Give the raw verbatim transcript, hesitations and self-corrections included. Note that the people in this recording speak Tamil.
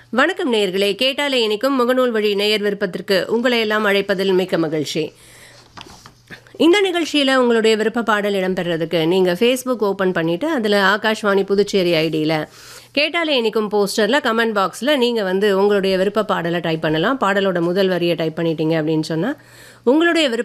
வணக்கம் நேயர்களே, கேட்டாலே இனிக்கும் முகநூல் வழி நேயர் விருப்பத்திற்கு உங்களை எல்லாம் அழைப்பதில் மிக்க மகிழ்ச்சி. இந்த நிகழ்ச்சியில் உங்களுடைய விருப்ப பாடல் இடம்பெறதுக்கு நீங்கள் ஃபேஸ்புக் ஓப்பன் பண்ணிவிட்டு அதில் ஆகாஷ்வாணி புதுச்சேரி ஐடியில் கேட்டாலே இனிக்கும் போஸ்டரில் கமெண்ட் பாக்ஸில் நீங்கள் வந்து உங்களுடைய விருப்ப பாடலை டைப் பண்ணலாம். பாடலோட முதல் வரியை டைப் பண்ணிட்டீங்க அப்படின்னு சொன்னால் உங்களுடைய விருப்ப